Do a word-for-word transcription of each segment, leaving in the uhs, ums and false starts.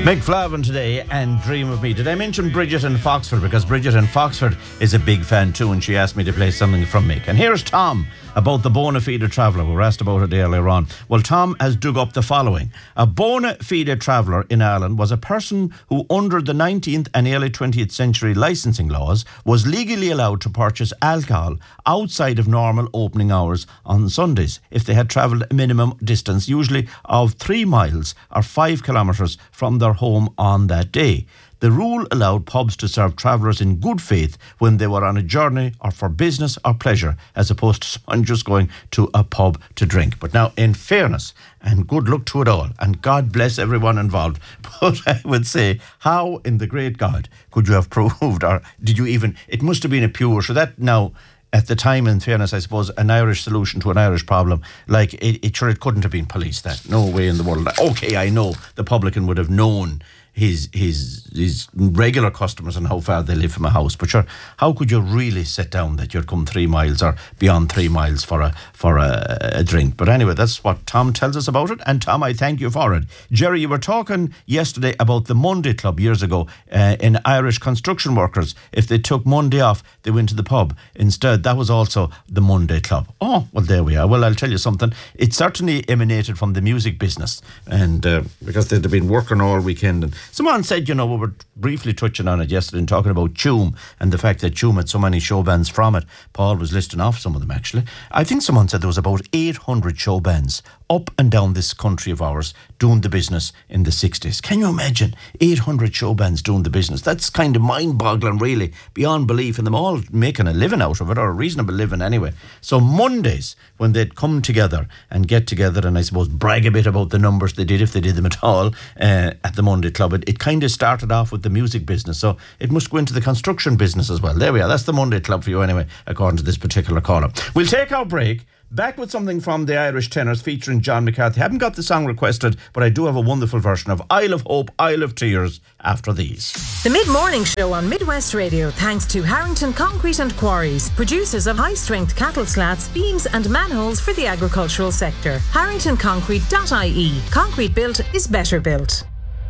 Meg Flavin today and Dream of Me. Did I mention Bridget in Foxford? Because Bridget in Foxford is a big fan too, and she asked me to play something from Mick. And here's Tom about the bona fide traveller. We were asked about it earlier on. Well, Tom has dug up the following. A bona fide traveller in Ireland was a person who, under the nineteenth and early twentieth century licensing laws, was legally allowed to purchase alcohol outside of normal opening hours on Sundays if they had travelled a minimum distance, usually of three miles or five kilometres from their home on that day. The rule allowed pubs to serve travellers in good faith when they were on a journey or for business or pleasure, as opposed to someone just going to a pub to drink. But now, in fairness, and good luck to it all, and God bless everyone involved, but I would say, how in the great God could you have proved, or did you even, it must have been a pure, so that now, at the time, in fairness, I suppose, an Irish solution to an Irish problem, like, it, it sure it couldn't have been police, that. No way in the world. Okay, I know the publican would have known his his his regular customers and how far they live from a house. But sure, how could you really set down that you'd come three miles or beyond three miles for a for a, a drink? But anyway, that's what Tom tells us about it. And Tom, I thank you for it. Jerry, you were talking yesterday about the Monday Club years ago uh, in Irish construction workers. If they took Monday off, they went to the pub instead. That was also the Monday Club. Oh, well, there we are. Well, I'll tell you something. It certainly emanated from the music business, and uh, because they'd been working all weekend. And someone said, you know, we were briefly touching on it yesterday and talking about Tuam and the fact that Tuam had so many show bands from it. Paul was listing off some of them, actually. I think someone said there was about eight hundred show bands up and down this country of ours doing the business in the sixties. Can you imagine eight hundred show bands doing the business? That's kind of mind-boggling, really, beyond belief, and them all making a living out of it, or a reasonable living anyway. So Mondays, when they'd come together and get together and I suppose brag a bit about the numbers they did, if they did them at all, uh, at the Monday Club, it, it kind of started off with the music business, so it must go into the construction business as well. There we are. That's the Monday Club for you anyway, according to this particular caller. We'll take our break. Back with something from the Irish Tenors featuring John McCarthy. I haven't got the song requested, but I do have a wonderful version of Isle of Hope, Isle of Tears after these. The Mid-Morning Show on Midwest Radio, thanks to Harrington Concrete and Quarries, producers of high-strength cattle slats, beams and manholes for the agricultural sector. harrington concrete dot I E. Concrete built is better built.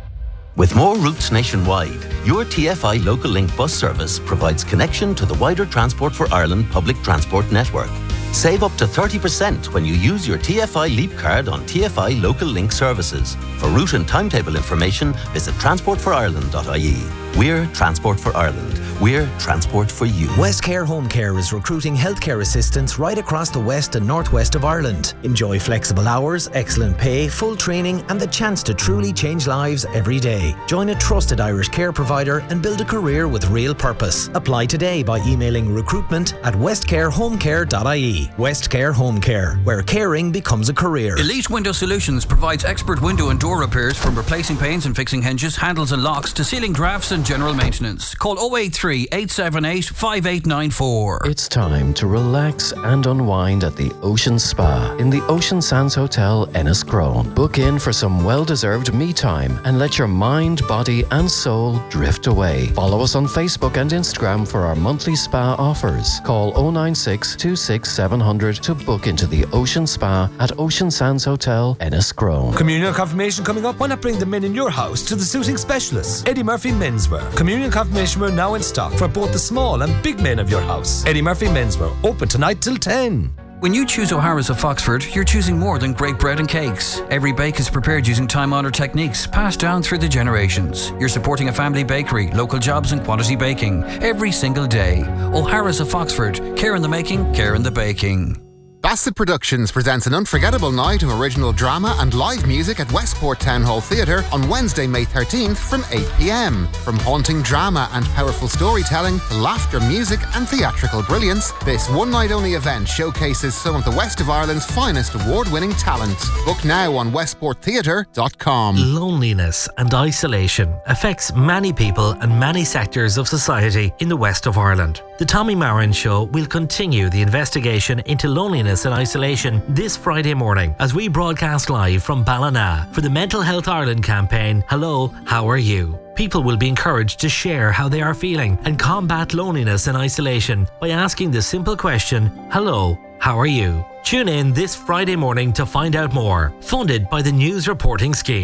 With more routes nationwide, your T F I Local Link bus service provides connection to the wider Transport for Ireland public transport network. Save up to thirty percent when you use your T F I Leap card on T F I Local Link services. For route and timetable information, visit transport for ireland dot I E. We're Transport for Ireland. We're transport for you. Westcare Home Care is recruiting healthcare assistants right across the west and northwest of Ireland. Enjoy flexible hours, excellent pay, full training and the chance to truly change lives every day. Join a trusted Irish care provider and build a career with real purpose. Apply today by emailing recruitment at westcare home care dot I E. Westcare Home Care, where caring becomes a career. Elite Window Solutions provides expert window and door repairs, from replacing panes and fixing hinges, handles and locks to sealing drafts and general maintenance. Call oh eight three, eight seven eight, five eight nine four. It's time to relax and unwind at the Ocean Spa in the Ocean Sands Hotel, Enniscrone. Book in for some well-deserved me time and let your mind, body and soul drift away. Follow us on Facebook and Instagram for our monthly spa offers. Call oh nine six, two six seven hundred to book into the Ocean Spa at Ocean Sands Hotel, Enniscrone. Communion confirmation coming up. Why not bring the men in your house to the suiting specialists? Eddie Murphy Menswear. Communion confirmation wear now in stock for both the small and big men of your house. Eddie Murphy Menswear, open tonight till ten. When you choose O'Hara's of Foxford, you're choosing more than great bread and cakes. Every bake is prepared using time-honoured techniques passed down through the generations. You're supporting a family bakery, local jobs and quality baking every single day. O'Hara's of Foxford. Care in the making, care in the baking. Bassett Productions presents an unforgettable night of original drama and live music at Westport Town Hall Theatre on Wednesday, May thirteenth from eight p.m. From haunting drama and powerful storytelling to laughter, music and theatrical brilliance, this one-night-only event showcases some of the West of Ireland's finest award-winning talent. Book now on westport theatre dot com. Loneliness and isolation affects many people and many sectors of society in the West of Ireland. The Tommy Marin Show will continue the investigation into loneliness and isolation this Friday morning as we broadcast live from Ballina for the Mental Health Ireland campaign, Hello, How Are You? People will be encouraged to share how they are feeling and combat loneliness and isolation by asking the simple question, Hello, how are you? Tune in this Friday morning to find out more. Funded by the News Reporting Scheme.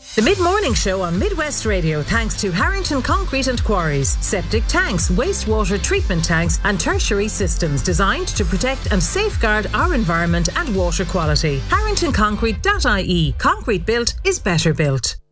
The Mid-Morning Show on Midwest Radio, thanks to Harrington Concrete and Quarries. Septic tanks, wastewater treatment tanks and tertiary systems designed to protect and safeguard our environment and water quality. harrington concrete dot I E. Concrete built is better built.